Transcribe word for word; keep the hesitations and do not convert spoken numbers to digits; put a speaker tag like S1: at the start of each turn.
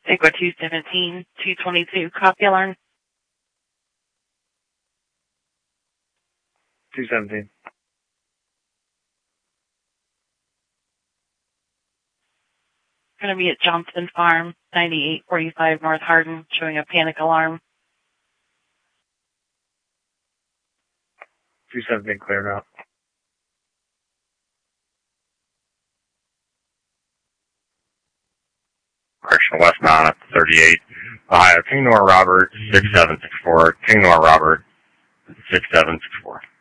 S1: Echo two seventeen, two twenty-two, copy alarm.
S2: two seventeen.
S1: Going to be at Johnson Farm, ninety-eight forty-five North Hardin, showing a panic alarm.
S2: two seventeen, clear now.
S3: Correction, westbound at thirty-eight. Ohio, King Nor Robert, six seven six four. King Nor Robert, six seven six four.